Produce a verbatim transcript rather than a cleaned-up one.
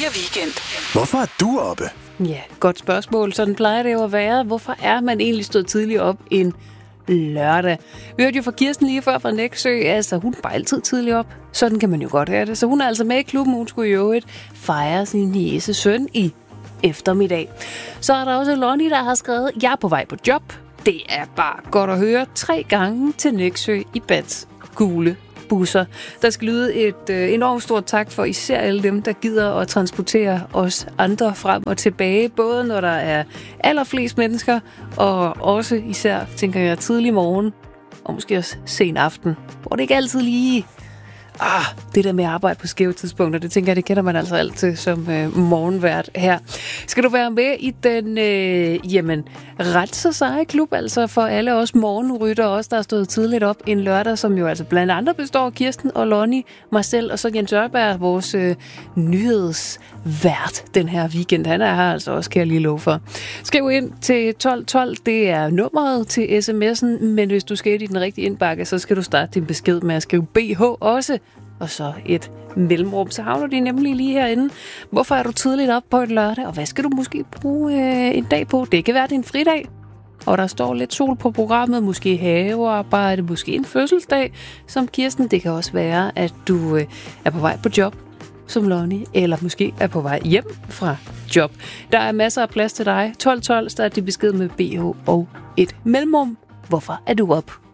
Weekend. Hvorfor er du oppe? Ja, godt spørgsmål. Sådan plejer det jo at være. Hvorfor er man egentlig stået tidligt op en lørdag? Vi hørte jo fra Kirsten lige før fra Nexø, altså hun var altid tidligt op. Sådan kan man jo godt have det. Så hun er altså med i klubben, hun skulle jo et fejre sin niece søn i eftermiddag. Så er der også Lonnie, der har skrevet, jeg er på vej på job. Det er bare godt at høre tre gange til Nexø i Bats gule busser. Der skal lyde et øh, enormt stort tak for især alle dem, der gider at transportere os andre frem og tilbage, både når der er allerflest mennesker, og også især, tænker jeg, tidlig morgen, og måske også sen aften, hvor det ikke altid lige... Ah, det der med at arbejde på skæve tidspunkter, det tænker jeg, det kender man altså altid som øh, morgenvært her. Skal du være med i den, øh, jamen, ret så seje klub, altså for alle os morgenrytter, også der er stået tidligt op en lørdag, som jo altså blandt andre består af Kirsten og Lonnie, mig selv og så Jens Ørberg, vores øh, nyhedsvært den her weekend. Han er her altså også, kan jeg lige love for. Skriv ind til tolv tolv, det er nummeret til sms'en, men hvis du skal ind i den rigtige indbakke, så skal du starte din besked med at skrive B H også, og så et mellemrum, så havner de nemlig lige herinde. Hvorfor er du tidligt op på et lørdag, og hvad skal du måske bruge øh, en dag på? Det kan være din fridag, og der står lidt sol på programmet, måske havearbejde, måske en fødselsdag som Kirsten. Det kan også være, at du øh, er på vej på job som Lonnie, eller måske er på vej hjem fra job. Der er masser af plads til dig. tolv tolv, start din besked med B H og et mellemrum. Hvorfor er du op?